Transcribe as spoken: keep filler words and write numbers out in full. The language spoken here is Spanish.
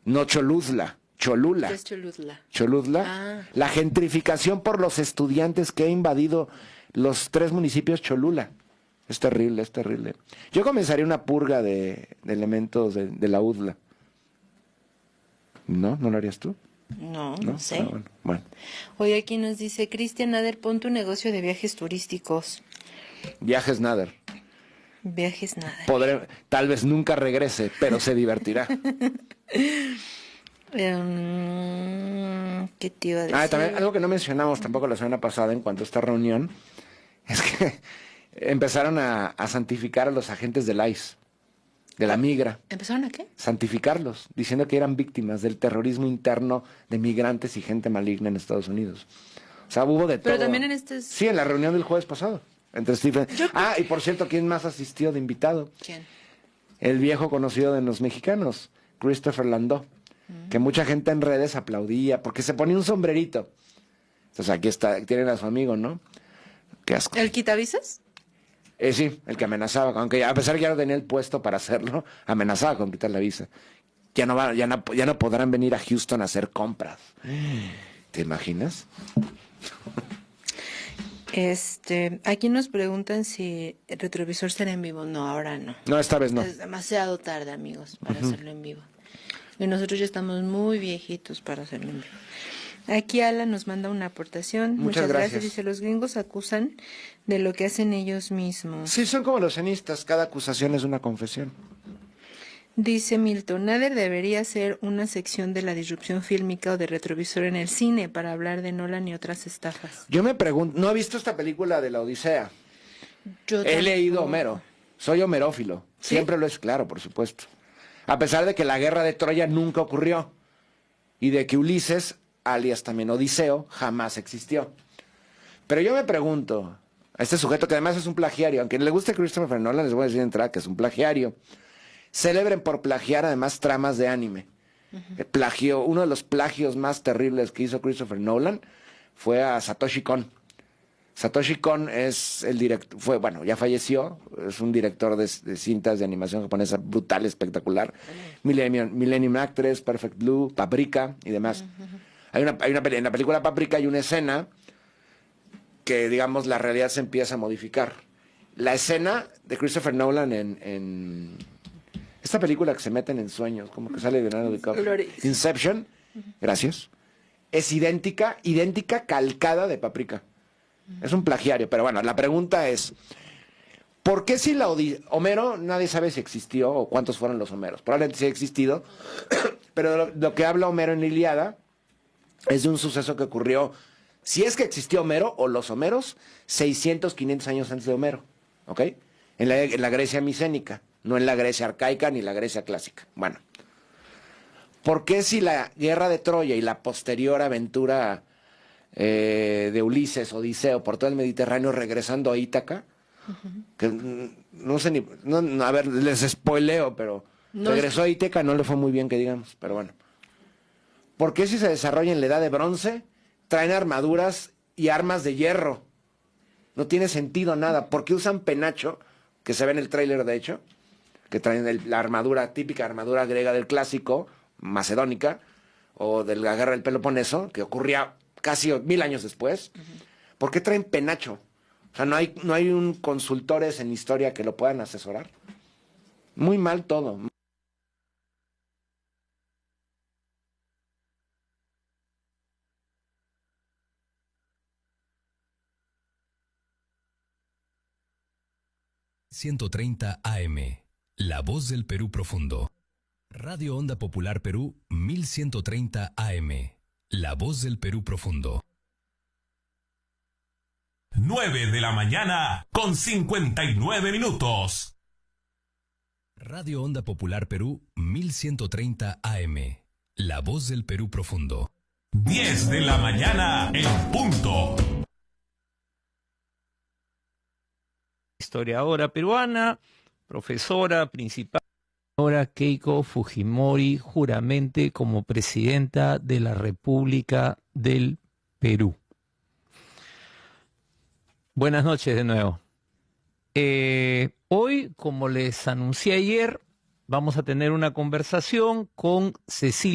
No Cholula, Cholula. ¿Qué es Cholula? Cholula. Ah. La gentrificación por los estudiantes que ha invadido los tres municipios Cholula. Es terrible, es terrible. Yo comenzaría una purga de, de elementos de, de la U D L A. ¿No? ¿No lo harías tú? No, no, ¿No? sé. Ah, bueno, bueno. Hoy aquí nos dice, Cristian Nader, pon tu negocio de viajes turísticos. Viajes Nader. Viajes Nader. Podré, tal vez nunca regrese, pero se divertirá. um, ¿Qué te iba a decir? Ah, también algo que no mencionamos tampoco la semana pasada en cuanto a esta reunión, es que empezaron a, a santificar a los agentes del I C E, de la migra. ¿Empezaron a qué? Santificarlos, diciendo que eran víctimas del terrorismo interno de migrantes y gente maligna en Estados Unidos. O sea, hubo de todo. Pero también en este... Sí, en la reunión del jueves pasado. Entre Stephen... Yo... Ah, y por cierto, ¿quién más asistió de invitado? ¿Quién? El viejo conocido de los mexicanos, Christopher Landó, mm. que mucha gente en redes aplaudía porque se ponía un sombrerito. Entonces aquí está, tienen a su amigo, ¿no? Qué asco. ¿El quitavisas? Eh, sí, el que amenazaba, aunque a pesar que ya no tenía el puesto para hacerlo, amenazaba con quitar la visa. Ya no, va, ya, no, ya no podrán venir a Houston a hacer compras. ¿Te imaginas? Este, aquí nos preguntan si el retrovisor será en vivo. No, ahora no. No, esta vez no. Es demasiado tarde, amigos, para Uh-huh. hacerlo en vivo. Y nosotros ya estamos muy viejitos para hacerlo en vivo. Aquí Alan nos manda una aportación. Muchas, Muchas gracias. gracias. Dice, los gringos acusan de lo que hacen ellos mismos. Sí, son como los cenistas. Cada acusación es una confesión. Dice Milton, Nader debería ser una sección de la disrupción fílmica o de retrovisor en el cine para hablar de Nolan y otras estafas. Yo me pregunto, no he visto esta película de la Odisea. Yo he tampoco. leído Homero. Soy homerófilo. ¿Sí? Siempre lo es, claro, por supuesto. A pesar de que la guerra de Troya nunca ocurrió. Y de que Ulises, alias también Odiseo, jamás existió. Pero yo me pregunto, a este sujeto que además es un plagiario, aunque le guste Christopher Nolan, les voy a decir de entrada que es un plagiario. Celebren por plagiar además tramas de anime. Uh-huh. Plagio, uno de los plagios más terribles que hizo Christopher Nolan fue a Satoshi Kon. Satoshi Kon es el director, fue, bueno, ya falleció, es un director de, de cintas de animación japonesa brutal, espectacular. Uh-huh. Millennium, Millennium Actress, Perfect Blue, Paprika y demás. Uh-huh. Hay una, hay una, en la película Paprika hay una escena que, digamos, la realidad se empieza a modificar. La escena de Christopher Nolan en, en esta película que se meten en sueños, como que sale Leonardo DiCaprio, Inception, uh-huh. gracias, es idéntica, idéntica, calcada de Paprika. Es un plagiario, pero bueno, la pregunta es, ¿por qué si la Odi- Homero, nadie sabe si existió o cuántos fueron los Homeros? Probablemente sí ha existido, pero lo, lo que habla Homero en la Ilíada es de un suceso que ocurrió, si es que existió Homero o los Homeros, seiscientos, quinientos años antes de Homero, ¿ok? En la, en la Grecia micénica, no en la Grecia arcaica ni la Grecia clásica. Bueno, ¿por qué si la guerra de Troya y la posterior aventura Eh, de Ulises, Odiseo, por todo el Mediterráneo, regresando a Ítaca, uh-huh. que no sé ni, no, no, a ver, les spoileo, pero no regresó es... a Ítaca, no le fue muy bien que digamos, pero bueno. ¿Por qué si se desarrolla en la edad de bronce, traen armaduras y armas de hierro? No tiene sentido nada. ¿Por qué usan penacho, que se ve en el tráiler de hecho, que traen el, la armadura, típica armadura griega del clásico, macedónica, o de la guerra del Peloponeso, que ocurría casi mil años después? Uh-huh. ¿Por qué traen penacho? O sea, ¿no hay, no hay un consultores en historia que lo puedan asesorar? Muy mal todo. ciento treinta A M, La Voz del Perú Profundo. Radio Onda Popular Perú, mil ciento treinta A M. La Voz del Perú Profundo. nueve de la mañana con cincuenta y nueve minutos. Radio Onda Popular Perú, mil ciento treinta A M. La Voz del Perú Profundo. diez de la mañana en punto. Historiadora peruana, profesora principal. Ahora Keiko Fujimori juramente como presidenta de la República del Perú. Buenas noches de nuevo. Eh, hoy, como les anuncié ayer, vamos a tener una conversación con Cecilia